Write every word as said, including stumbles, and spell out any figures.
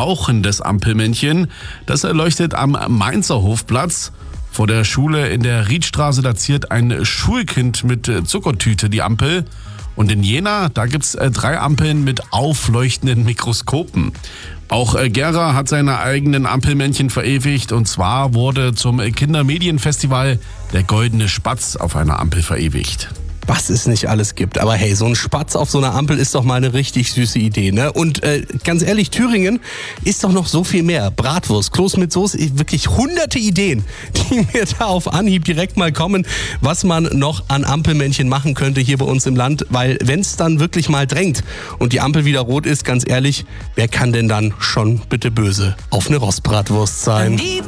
rauchendes Ampelmännchen. Das leuchtet am Mainzer Hofplatz. Vor der Schule in der Riedstraße, da ziert ein Schulkind mit Zuckertüte die Ampel. Und in Jena, da gibt's drei Ampeln mit aufleuchtenden Mikroskopen. Auch Gera hat seine eigenen Ampelmännchen verewigt. Und zwar wurde zum Kindermedienfestival der Goldene Spatz auf einer Ampel verewigt. Was es nicht alles gibt. Aber hey, so ein Spatz auf so einer Ampel ist doch mal eine richtig süße Idee, ne? Und äh, ganz ehrlich, Thüringen ist doch noch so viel mehr. Bratwurst, Kloß mit Soße, wirklich hunderte Ideen, die mir da auf Anhieb direkt mal kommen, was man noch an Ampelmännchen machen könnte hier bei uns im Land. Weil wenn es dann wirklich mal drängt und die Ampel wieder rot ist, ganz ehrlich, wer kann denn dann schon bitte böse auf eine Rostbratwurst sein?